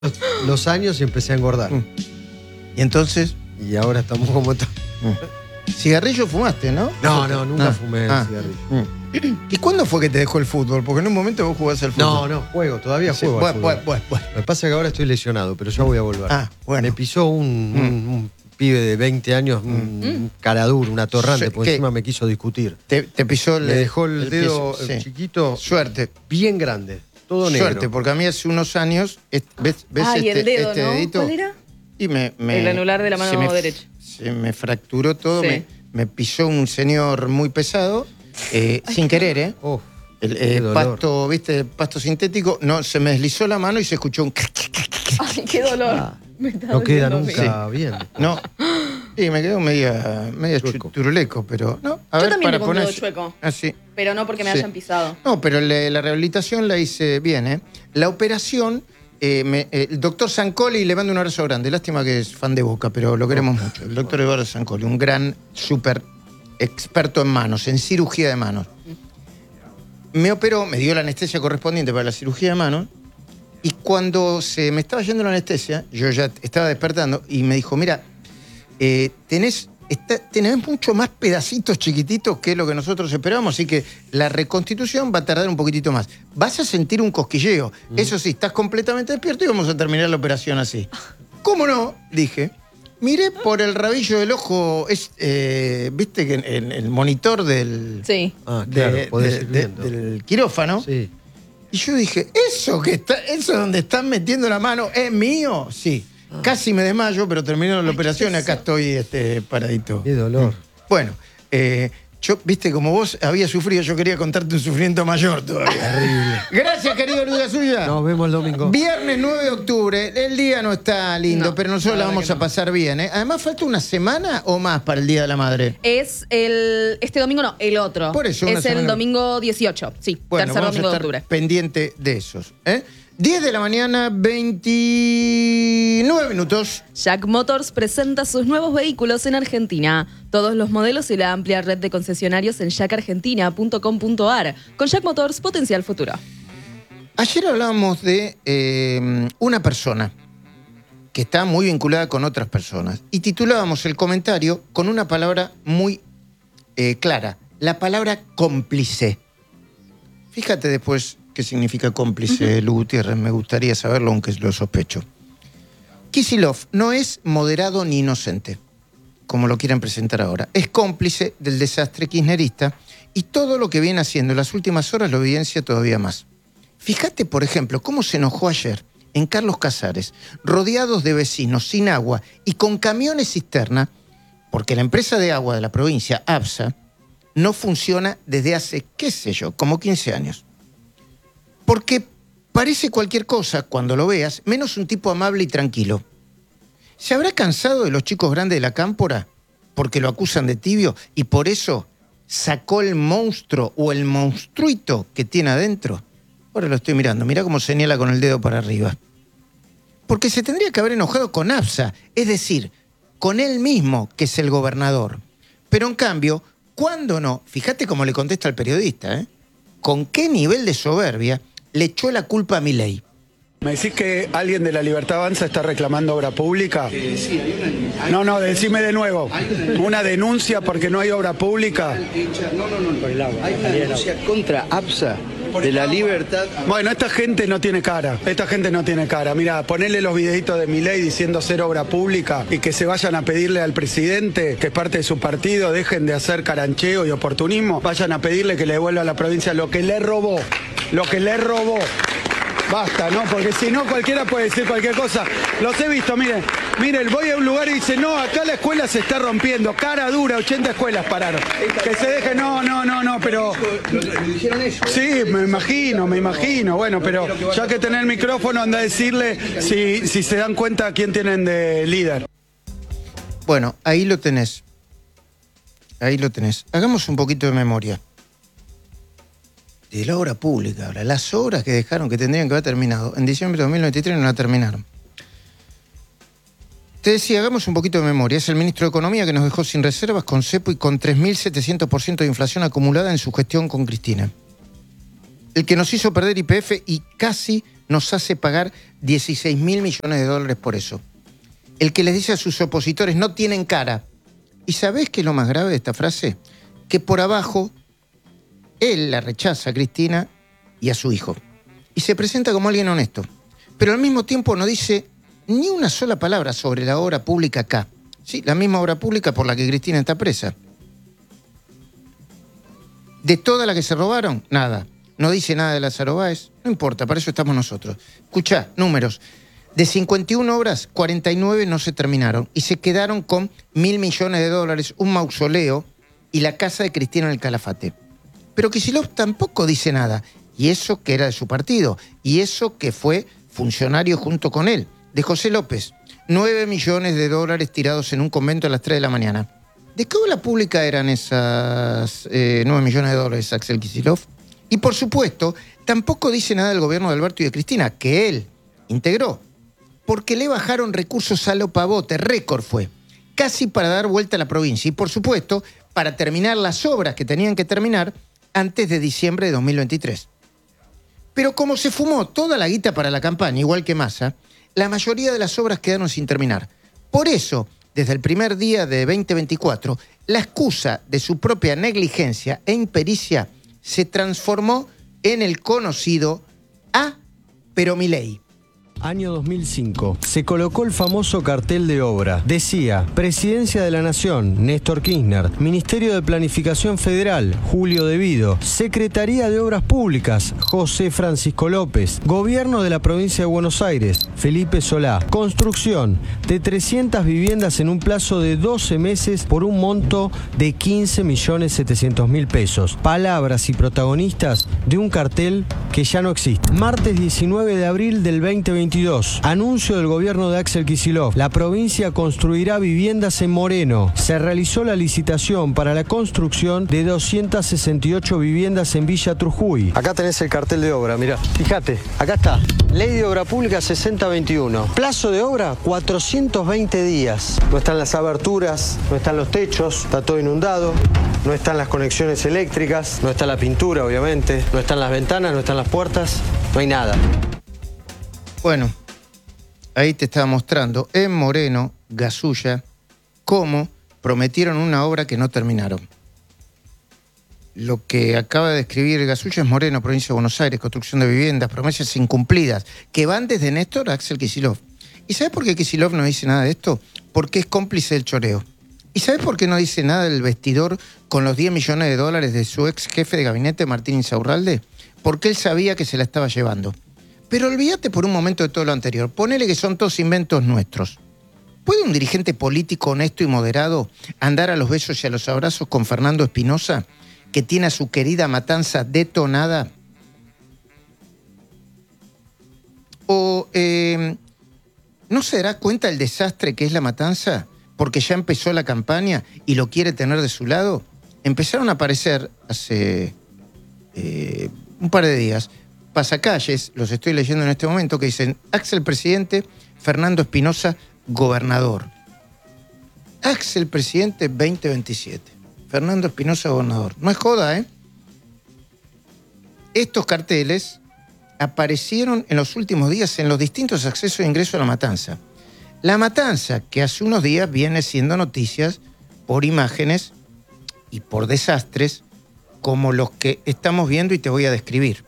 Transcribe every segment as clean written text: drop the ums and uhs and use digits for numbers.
los años y empecé a engordar. Y entonces, Y ahora estamos como... cigarrillo fumaste, ¿no? No, nunca fumé cigarrillo. ¿Y cuándo fue que te dejó el fútbol? Porque en un momento vos jugás al fútbol. No, juego, todavía Sí, juego al bueno. fútbol. Me pasa que ahora estoy lesionado, pero ya voy a volver. Bueno. Me pisó un pibe de 20 años, un caraduro, un atorrante, Sí, porque ¿qué? encima me quiso discutir. Te pisó Me dejó el dedo piso, sí. chiquito, Suerte. bien grande, todo negro. Suerte, porque a mí hace unos años, ¿ves Ay, el dedo, este ¿no? dedito? ¿Cuál era? Y El anular de la mano derecha. Se me fracturó todo, Sí. me pisó un señor muy pesado, sin querer, ¿eh? Oh, El qué dolor. pasto, ¿viste? Pasto sintético, no, se me deslizó la mano y se escuchó un... Ay, qué dolor. Me está no queda doliendo a mí. nunca bien. No. Sí, me quedó media Chueco. turuleco, pero no. A Yo ver, también para tengo un dedo poner. chueco. Ah, sí. Pero no porque me Sí. hayan pisado. No, pero la rehabilitación la hice bien, ¿eh? La operación, el doctor Zancoli, le mando un abrazo grande. Lástima que es fan de Boca, pero lo queremos mucho. El doctor Eduardo Zancoli, un gran, súper experto en manos, en cirugía de manos. Me operó, me dio la anestesia correspondiente para la cirugía de manos. Y cuando se me estaba yendo la anestesia, yo ya estaba despertando y me dijo, mira, tenés mucho más pedacitos chiquititos que lo que nosotros esperábamos, así que la reconstitución va a tardar un poquitito más. Vas a sentir un cosquilleo. Eso sí, estás completamente despierto y vamos a terminar la operación así. ¿Cómo no? Dije. Miré por el rabillo del ojo, viste que en el monitor del, Sí. Ah, claro, podés ir viendo. del quirófano. Sí. Y yo dije, ¿eso donde están metiendo la mano es mío? Sí. Casi me desmayo, pero terminó la operación y acá estoy paradito. Qué dolor. Bueno, yo, viste, como vos habías sufrido, yo quería contarte un sufrimiento mayor todavía. Terrible. Gracias, querido Luda Suya. Nos vemos el domingo. Viernes 9 de octubre, el día no está lindo, No, pero nosotros la la verdad vamos que a no. pasar bien, ¿eh? Además, falta una semana o más para el Día de la Madre. Es este domingo, no, el otro. Por eso, una es el semana. domingo 18. Sí, Bueno, tercer vamos domingo a de estar octubre. pendiente de esos, ¿eh? 10 de la mañana, 29 minutos. Jack Motors presenta sus nuevos vehículos en Argentina. Todos los modelos y la amplia red de concesionarios en jackargentina.com.ar. Con Jack Motors, potencia el futuro. Ayer hablábamos de una persona que está muy vinculada con otras personas y titulábamos el comentario con una palabra muy clara, la palabra cómplice. Fíjate después qué significa cómplice, Lu Gutiérrez, me gustaría saberlo, aunque lo sospecho. Kicillof no es moderado ni inocente, como lo quieren presentar ahora. Es cómplice del desastre kirchnerista y todo lo que viene haciendo en las últimas horas lo evidencia todavía más. Fíjate, por ejemplo, cómo se enojó ayer en Carlos Casares, rodeados de vecinos, sin agua y con camiones cisterna, porque la empresa de agua de la provincia, ABSA, no funciona desde hace, qué sé yo, como 15 años. Porque parece cualquier cosa cuando lo veas, menos un tipo amable y tranquilo. ¿Se habrá cansado de los chicos grandes de la cámpora porque lo acusan de tibio y por eso sacó el monstruo o el monstruito que tiene adentro? Ahora lo estoy mirando, mirá cómo señala con el dedo para arriba. Porque se tendría que haber enojado con ABSA, es decir, con él mismo, que es el gobernador. Pero en cambio, ¿cuándo no? Fíjate cómo le contesta al periodista, ¿eh? ¿Con qué nivel de soberbia le echó la culpa a Milei? ¿Me decís que alguien de la Libertad Avanza está reclamando obra pública? Sí, No, decime de nuevo. ¿Una denuncia porque no hay obra pública? No. Hay una denuncia contra ABSA de la Libertad. Bueno, esta gente no tiene cara. Mira, ponele los videitos de Milei diciendo ser obra pública y que se vayan a pedirle al presidente, que es parte de su partido, dejen de hacer carancheo y oportunismo, vayan a pedirle que le devuelva a la provincia lo que le robó. Basta, ¿no? Porque si no, cualquiera puede decir cualquier cosa. Los he visto, miren, voy a un lugar y dice, no, acá la escuela se está rompiendo, cara dura, 80 escuelas pararon. Que se deje, no, pero... ¿Lo dijeron eso? Sí, me imagino. Bueno, pero ya que tener el micrófono, anda a decirle si se dan cuenta a quién tienen de líder. Bueno, ahí lo tenés. Hagamos un poquito de memoria. De la obra pública ahora, las obras que dejaron que tendrían que haber terminado en diciembre de 2023 no la terminaron. Te decía, hagamos un poquito de memoria. Es el ministro de Economía que nos dejó sin reservas, con cepo y con 3.700% de inflación acumulada en su gestión con Cristina. El que nos hizo perder YPF y casi nos hace pagar 16.000 millones de dólares por eso. El que les dice a sus opositores, no tienen cara. ¿Y sabés qué es lo más grave de esta frase? Que por abajo, él la rechaza a Cristina y a su hijo. Y se presenta como alguien honesto. Pero al mismo tiempo no dice ni una sola palabra sobre la obra pública acá. Sí, la misma obra pública por la que Cristina está presa. De toda la que se robaron, nada. No dice nada de Lázaro Báez. No importa, para eso estamos nosotros. Escuchá, números. De 51 obras, 49 no se terminaron. Y se quedaron con 1.000 millones de dólares, un mausoleo y la casa de Cristina en el Calafate. Pero Kicillof tampoco dice nada. Y eso que era de su partido. Y eso que fue funcionario junto con él. De José López. 9 millones de dólares tirados en un convento a las 3 de la mañana. ¿De qué obra pública eran esas 9 millones de dólares, Axel Kicillof? Y por supuesto, tampoco dice nada del gobierno de Alberto y de Cristina, que él integró. Porque le bajaron recursos a lo pavote, récord fue. Casi para dar vuelta a la provincia. Y por supuesto, para terminar las obras que tenían que terminar antes de diciembre de 2023. Pero como se fumó toda la guita para la campaña, igual que Massa, la mayoría de las obras quedaron sin terminar. Por eso, desde el primer día de 2024, la excusa de su propia negligencia e impericia se transformó en el conocido pero Milei. Año 2005. Se colocó el famoso cartel de obra. Decía, Presidencia de la Nación, Néstor Kirchner. Ministerio de Planificación Federal, Julio De Vido. Secretaría de Obras Públicas, José Francisco López. Gobierno de la Provincia de Buenos Aires, Felipe Solá. Construcción de 300 viviendas en un plazo de 12 meses por un monto de 15.700.000 pesos. Palabras y protagonistas de un cartel que ya no existe. Martes 19 de abril del 2022. Anuncio del gobierno de Axel Kicillof. La provincia construirá viviendas en Moreno. Se realizó la licitación para la construcción de 268 viviendas en Villa Trujuy. Acá tenés el cartel de obra, mirá. Fíjate, acá está. Ley de Obra Pública 6021. Plazo de obra 420 días. No están las aberturas, no están los techos, está todo inundado. No están las conexiones eléctricas, no está la pintura, obviamente. No están las ventanas, no están las puertas. No hay nada. Bueno, ahí te estaba mostrando en Moreno, Gasulla, cómo prometieron una obra que no terminaron. Lo que acaba de describir Gasulla es Moreno, provincia de Buenos Aires, construcción de viviendas, promesas incumplidas, que van desde Néstor a Axel Kicillof. ¿Y sabes por qué Kicillof no dice nada de esto? Porque es cómplice del choreo. ¿Y sabes por qué no dice nada del vestidor con los 10 millones de dólares de su ex jefe de gabinete, Martín Insaurralde? Porque él sabía que se la estaba llevando. Pero olvídate por un momento de todo lo anterior. Ponele que son todos inventos nuestros. ¿Puede un dirigente político honesto y moderado andar a los besos y a los abrazos con Fernando Espinosa, que tiene a su querida Matanza detonada? ¿O no se dará cuenta del desastre que es la Matanza porque ya empezó la campaña y lo quiere tener de su lado? Empezaron a aparecer hace un par de días pasacalles, los estoy leyendo en este momento, que dicen Axel Presidente, Fernando Espinosa, gobernador. Axel Presidente 2027. Fernando Espinosa, gobernador. No es joda, ¿eh? Estos carteles aparecieron en los últimos días en los distintos accesos de ingreso a La Matanza. La Matanza, que hace unos días viene siendo noticias por imágenes y por desastres como los que estamos viendo y te voy a describir.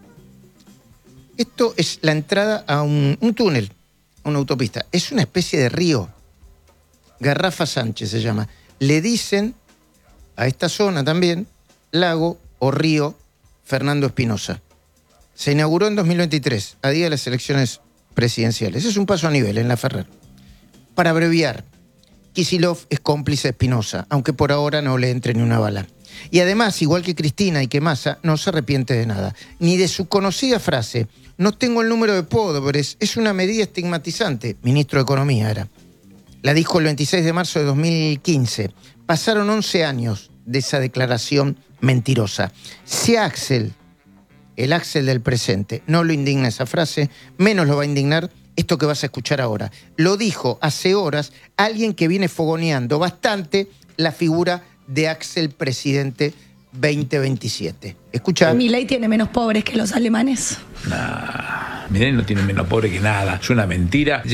Esto es la entrada a un túnel, a una autopista. Es una especie de río. Garrafa Sánchez se llama. Le dicen a esta zona también lago o río Fernando Espinosa. Se inauguró en 2023, a día de las elecciones presidenciales. Es un paso a nivel en la Ferrer. Para abreviar, Kicillof es cómplice de Espinosa, aunque por ahora no le entre ni una bala. Y además, igual que Cristina y que Massa, no se arrepiente de nada. Ni de su conocida frase, no tengo el número de pobres, es una medida estigmatizante. Ministro de Economía era. La dijo el 26 de marzo de 2015. Pasaron 11 años de esa declaración mentirosa. Si Axel, el Axel del presente, no lo indigna esa frase, menos lo va a indignar esto que vas a escuchar ahora. Lo dijo hace horas alguien que viene fogoneando bastante la figura de Axel Presidente 2027. Escucha. ¿Milei tiene menos pobres que los alemanes? Nah. Milei no tiene menos pobre que nada, es una mentira.